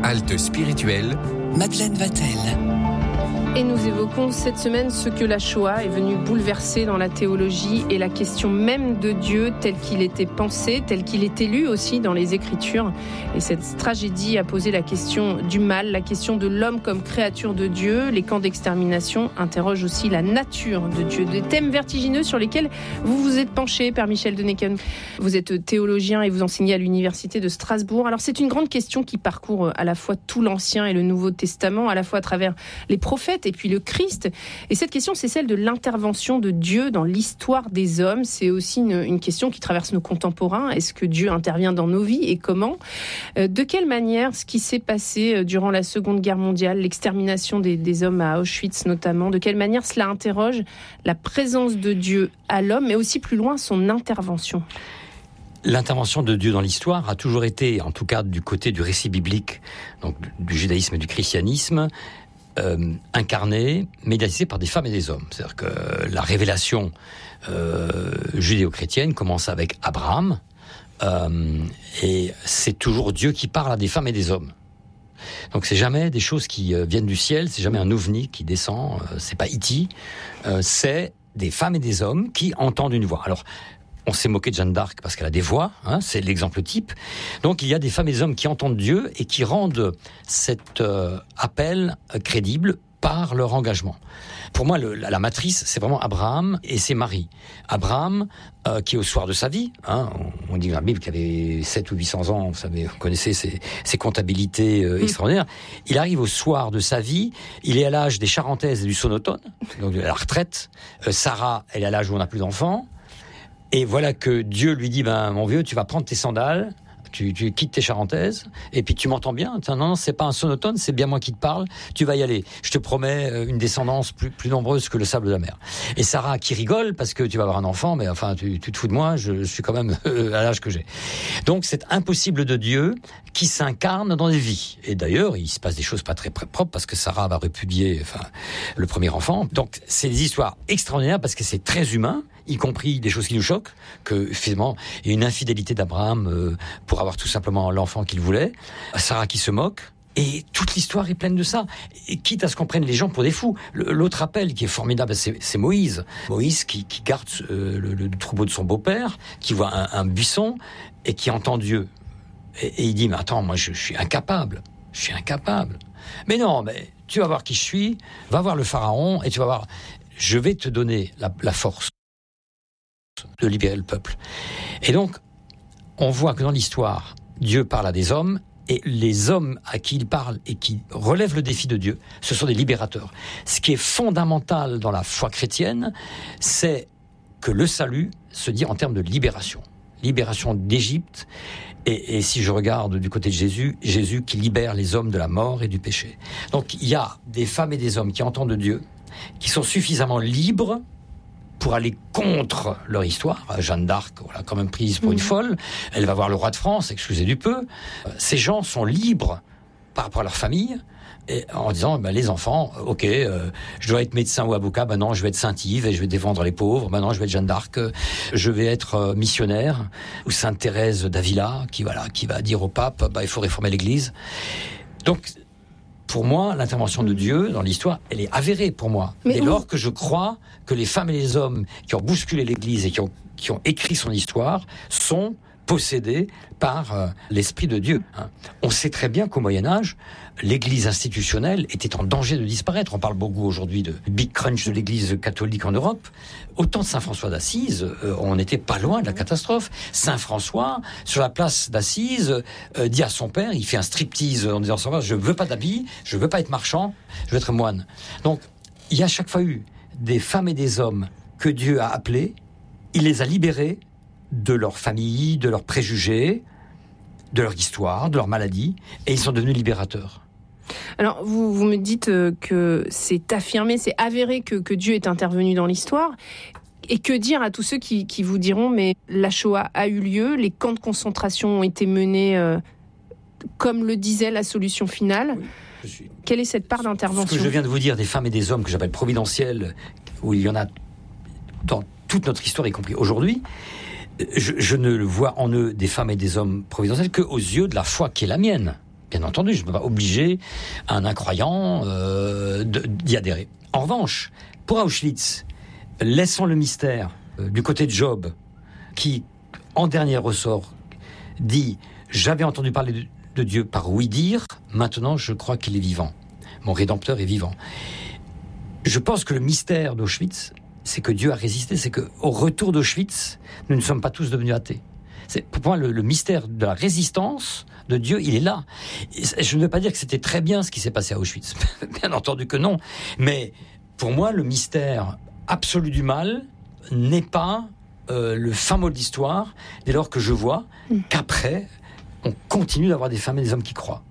Halte spirituelle, Madeleine Vatel. Et nous évoquons cette semaine ce que la Shoah est venue bouleverser dans la théologie et la question même de Dieu tel qu'il était pensé, tel qu'il était lu aussi dans les Écritures. Et cette tragédie a posé la question du mal, la question de l'homme comme créature de Dieu. Les camps d'extermination interrogent aussi la nature de Dieu. Des thèmes vertigineux sur lesquels vous vous êtes penché, Père Michel Denecken. Vous êtes théologien et vous enseignez à l'Université de Strasbourg. Alors c'est une grande question qui parcourt à la fois tout l'Ancien et le Nouveau Testament, à la fois à travers les prophètes et puis le Christ. Et cette question, c'est celle de l'intervention de Dieu dans l'histoire des hommes. C'est aussi une question qui traverse nos contemporains. Est-ce que Dieu intervient dans nos vies et comment ? De quelle manière ce qui s'est passé durant la Seconde Guerre mondiale, l'extermination des hommes à Auschwitz notamment, de quelle manière cela interroge la présence de Dieu à l'homme, mais aussi plus loin son intervention ? L'intervention de Dieu dans l'histoire a toujours été, en tout cas du côté du récit biblique, donc du judaïsme et du christianisme, incarné, médiatisé par des femmes et des hommes. C'est-à-dire que la révélation judéo-chrétienne commence avec Abraham, et c'est toujours Dieu qui parle à des femmes et des hommes. Donc c'est jamais des choses qui viennent du ciel, c'est jamais un ovni qui descend, c'est pas E.T., c'est des femmes et des hommes qui entendent une voix. Alors, on s'est moqué de Jeanne d'Arc parce qu'elle a des voix, c'est l'exemple type. Donc il y a des femmes et des hommes qui entendent Dieu et qui rendent cet appel crédible par leur engagement. Pour moi, la matrice, c'est vraiment Abraham et c'est Marie. Abraham, qui au soir de sa vie, on dit dans la Bible qu'il avait 7 ou 800 ans, vous connaissez ses comptabilités extraordinaires, il arrive au soir de sa vie, il est à l'âge des charentaises et du sonotone, donc à la retraite. Sarah, elle est à l'âge où on n'a plus d'enfants. Et voilà que Dieu lui dit, mon vieux, tu vas prendre tes sandales, tu quittes tes charentaises, et puis tu m'entends bien. Non, c'est pas un sonotone, c'est bien moi qui te parle. Tu vas y aller. Je te promets une descendance plus nombreuse que le sable de la mer. Et Sarah qui rigole parce que tu vas avoir un enfant, mais enfin tu te fous de moi. Je suis quand même à l'âge que j'ai. Donc c'est impossible de Dieu qui s'incarne dans des vies. Et d'ailleurs, il se passe des choses pas très propres parce que Sarah va répudier le premier enfant. Donc c'est des histoires extraordinaires parce que c'est très humain, y compris des choses qui nous choquent, que finalement il y a une infidélité d'Abraham pour avoir tout simplement l'enfant qu'il voulait, Sarah qui se moque, et toute l'histoire est pleine de ça, et quitte à ce qu'on prenne les gens pour des fous. L'autre appel qui est formidable, c'est Moïse. Moïse qui garde le troupeau de son beau-père, qui voit un buisson, et qui entend Dieu. Et il dit, mais attends, moi je suis incapable. Mais non, mais tu vas voir qui je suis, va voir le pharaon, et tu vas voir, je vais te donner la force de libérer le peuple. Et donc, on voit que dans l'histoire, Dieu parle à des hommes, et les hommes à qui il parle et qui relèvent le défi de Dieu, ce sont des libérateurs. Ce qui est fondamental dans la foi chrétienne, c'est que le salut se dit en termes de libération. Libération d'Égypte, et si je regarde du côté de Jésus qui libère les hommes de la mort et du péché. Donc il y a des femmes et des hommes qui entendent Dieu, qui sont suffisamment libres pour aller contre leur histoire. Jeanne d'Arc, on l'a quand même prise pour une folle. Elle va voir le roi de France, excusez du peu. Ces gens sont libres par rapport à leur famille, et en disant, les enfants, je dois être médecin ou avocat, non, je vais être Sainte-Yves et je vais défendre les pauvres, non, je vais être Jeanne d'Arc, je vais être missionnaire, ou Sainte Thérèse d'Avila, qui va dire au pape, il faut réformer l'Église. Donc, pour moi, l'intervention de Dieu dans l'histoire, elle est avérée pour moi. Dès lors que je crois que les femmes et les hommes qui ont bousculé l'Église et qui ont écrit son histoire sont possédés par l'Esprit de Dieu. On sait très bien qu'au Moyen-Âge, l'Église institutionnelle était en danger de disparaître. On parle beaucoup aujourd'hui de big crunch de l'Église catholique en Europe. Au temps de Saint François d'Assise, on n'était pas loin de la catastrophe. Saint François, sur la place d'Assise, dit à son père, il fait un striptease en disant, je veux pas d'habits, je veux pas être marchand, je veux être moine. Donc, il y a à chaque fois eu des femmes et des hommes que Dieu a appelés, il les a libérés de leur famille, de leurs préjugés, de leur histoire, de leur maladie, et ils sont devenus libérateurs. Alors, vous me dites que c'est affirmé, c'est avéré que Dieu est intervenu dans l'histoire. Et que dire à tous ceux qui vous diront, mais la Shoah a eu lieu, les camps de concentration ont été menés comme le disait la solution finale. Oui, quelle est cette part d'intervention ? Ce que je viens de vous dire des femmes et des hommes que j'appelle providentiels, où il y en a dans toute notre histoire, y compris aujourd'hui, je ne vois en eux des femmes et des hommes providentiels qu'aux yeux de la foi qui est la mienne. Bien entendu, je ne peux pas obliger un incroyant d'y adhérer. En revanche, pour Auschwitz, laissons le mystère du côté de Job, qui, en dernier ressort, dit « J'avais entendu parler de Dieu par ouï-dire, maintenant je crois qu'il est vivant. Mon Rédempteur est vivant. » Je pense que le mystère d'Auschwitz, c'est que Dieu a résisté, c'est qu'au retour d'Auschwitz, nous ne sommes pas tous devenus athées. C'est, pour moi, le mystère de la résistance de Dieu, il est là. Et je ne veux pas dire que c'était très bien ce qui s'est passé à Auschwitz. Bien entendu que non. Mais pour moi, le mystère absolu du mal n'est pas le fin mot de l'histoire, dès lors que je vois qu'après, on continue d'avoir des femmes et des hommes qui croient.